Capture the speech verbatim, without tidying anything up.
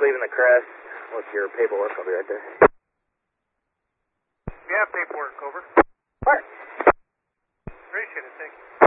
leaving the crest with your paperwork. I'll be right there. Yeah, paperwork, over. Mark. Appreciate it, thank you.